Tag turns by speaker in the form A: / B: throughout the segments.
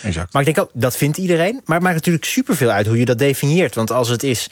A: exact.
B: Maar ik denk ook, dat vindt iedereen. Maar het maakt natuurlijk superveel uit hoe je dat definieert. Want als het is,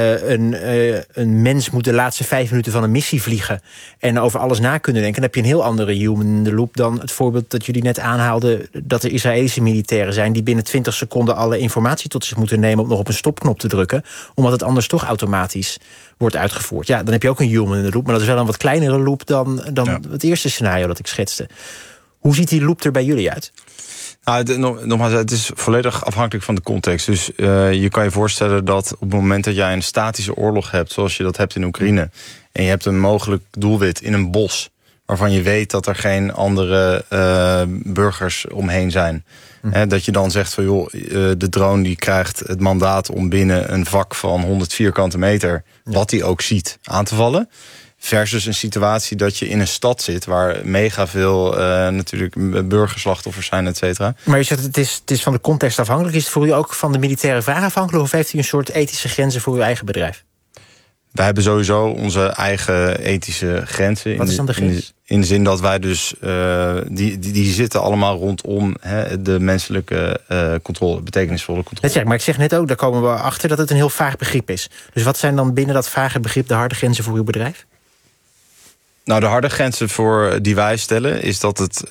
B: een mens moet de laatste 5 minuten van een missie vliegen en over alles na kunnen denken, dan heb je een heel andere human in the loop dan het voorbeeld dat jullie net aanhaalden, dat er Israëlische militairen zijn die binnen 20 seconden alle informatie tot zich moeten nemen om nog op een stopknop te drukken, omdat het anders toch automatisch wordt uitgevoerd. Ja, dan heb je ook een human in the loop, maar dat is wel een wat kleinere loop dan het eerste scenario dat ik schetste. Hoe ziet die loop er bij jullie uit?
A: Nou, nogmaals, het is volledig afhankelijk van de context. Dus je kan je voorstellen dat op het moment dat jij een statische oorlog hebt, zoals je dat hebt in Oekraïne, en je hebt een mogelijk doelwit in een bos, waarvan je weet dat er geen andere burgers omheen zijn. Dat je dan zegt van joh, de drone die krijgt het mandaat om binnen een vak van 100 vierkante meter, wat hij ook ziet, aan te vallen. Versus een situatie dat je in een stad zit waar mega veel natuurlijk burgerslachtoffers zijn, et cetera.
B: Maar je zegt het is van de context afhankelijk. Is het voor u ook van de militaire vraag afhankelijk, of heeft u een soort ethische grenzen voor uw eigen bedrijf?
A: Wij hebben sowieso onze eigen ethische grenzen.
B: Wat is dan de grens?
A: In de zin dat wij dus, die zitten allemaal rondom de menselijke controle, betekenisvolle controle.
B: Dat maar ik zeg net ook, daar komen we achter dat het een heel vaag begrip is. Dus wat zijn dan binnen dat vage begrip de harde grenzen voor uw bedrijf?
A: Nou, de harde grenzen die wij stellen is dat het,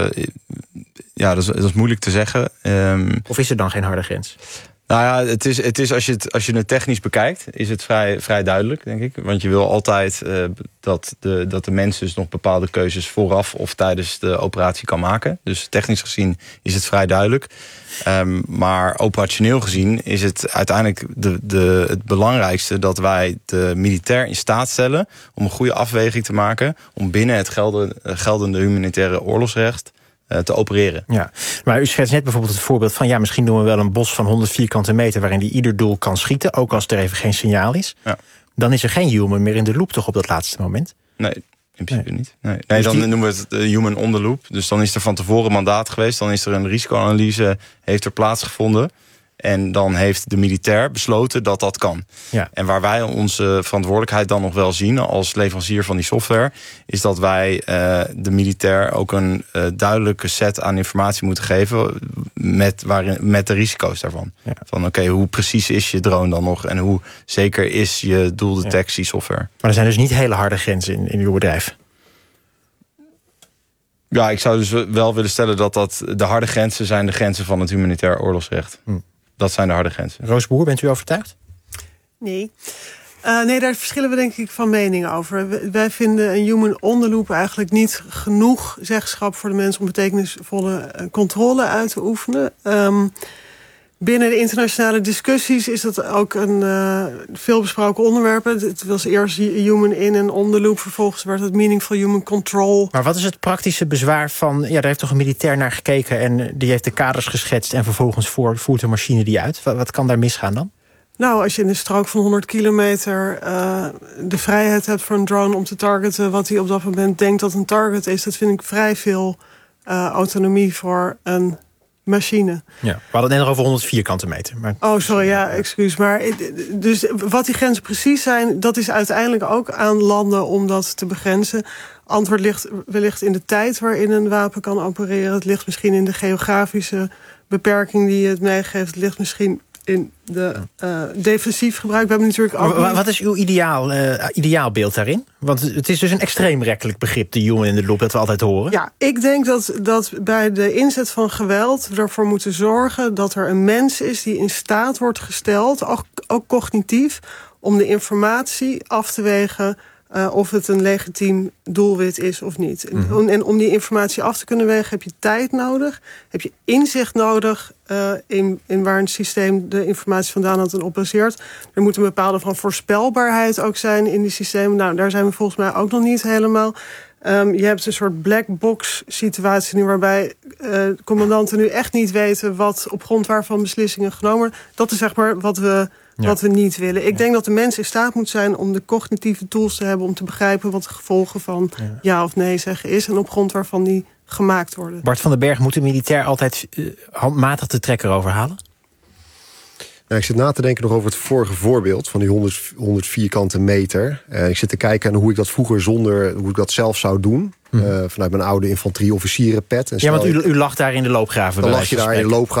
A: dat is moeilijk te zeggen.
B: Of is er dan geen harde grens?
A: Nou ja, het is als je het technisch bekijkt, is het vrij duidelijk, denk ik. Want je wil altijd dat de mens dus nog bepaalde keuzes vooraf of tijdens de operatie kan maken. Dus technisch gezien is het vrij duidelijk. Maar operationeel gezien is het uiteindelijk het belangrijkste dat wij de militair in staat stellen om een goede afweging te maken om binnen het geldende humanitaire oorlogsrecht te opereren.
B: Ja, maar u schetst net bijvoorbeeld het voorbeeld van misschien doen we wel een bos van 100 vierkante meter waarin die ieder doel kan schieten, ook als er even geen signaal is. Ja. Dan is er geen human meer in de loop toch op dat laatste moment?
A: Nee, in principe niet. Nee, dus dan noemen we het human on the loop. Dus dan is er van tevoren mandaat geweest, dan is er een risicoanalyse heeft er plaatsgevonden. En dan heeft de militair besloten dat dat kan. Ja. En waar wij onze verantwoordelijkheid dan nog wel zien als leverancier van die software, is dat wij de militair ook een duidelijke set aan informatie moeten geven met de risico's daarvan. Ja. Van oké, hoe precies is je drone dan nog en hoe zeker is je doeldetectiesoftware. Maar
B: er zijn dus niet hele harde grenzen in uw bedrijf?
A: Ja, ik zou dus wel willen stellen dat de harde grenzen zijn de grenzen van het humanitair oorlogsrecht. Dat zijn de harde grenzen.
B: Roos Boer, bent u overtuigd?
C: Nee. Daar verschillen we denk ik van mening over. Wij vinden een human on the loop eigenlijk niet genoeg zeggenschap voor de mensen om betekenisvolle controle uit te oefenen. Binnen de internationale discussies is dat ook een veelbesproken onderwerp. Het was eerst human in en on the loop. Vervolgens werd het meaningful human control.
B: Maar wat is het praktische bezwaar van, daar heeft toch een militair naar gekeken en die heeft de kaders geschetst en vervolgens voert de machine die uit? Wat kan daar misgaan dan?
C: Nou, als je in een strook van 100 kilometer de vrijheid hebt voor een drone om te targeten wat hij op dat moment denkt dat een target is, dat vind ik vrij veel autonomie voor een machine.
B: Ja, we hadden het net nog over 100 vierkante meter. Maar...
C: Oh, sorry, ja, excuus. Maar dus wat die grenzen precies zijn, dat is uiteindelijk ook aan landen om dat te begrenzen. Antwoord ligt wellicht in de tijd waarin een wapen kan opereren. Het ligt misschien in de geografische beperking die het meegeeft. Het ligt misschien in de defensief gebruik. We hebben natuurlijk ook...
B: Wat is uw ideaalbeeld daarin? Want het is dus een extreem rekkelijk begrip, de human in the loop, dat we altijd horen.
C: Ja, ik denk dat bij de inzet van geweld we ervoor moeten zorgen dat er een mens is die in staat wordt gesteld, ook cognitief, om de informatie af te wegen of het een legitiem doelwit is of niet. En om die informatie af te kunnen wegen heb je tijd nodig, heb je inzicht nodig in waar een systeem de informatie vandaan had en op baseert. Er moet een bepaalde van voorspelbaarheid ook zijn in die systemen. Nou, daar zijn we volgens mij ook nog niet helemaal. Je hebt een soort black box situatie nu waarbij commandanten nu echt niet weten wat op grond waarvan beslissingen genomen worden. Dat is zeg maar wat we niet willen. Ik denk dat de mens in staat moet zijn om de cognitieve tools te hebben om te begrijpen wat de gevolgen van ja of nee zeggen is en op grond waarvan die gemaakt worden.
B: Bart van den Berg, moet de militair altijd handmatig de trekker overhalen?
D: Nou, ik zit na te denken nog over het vorige voorbeeld van die 100 vierkante meter. Ik zit te kijken naar hoe ik dat vroeger hoe ik dat zelf zou doen. Vanuit mijn oude infanterieofficierenpet.
B: Ja, want u lag daar in de loopgraven.
D: Dan lag je daar in de loopgraven.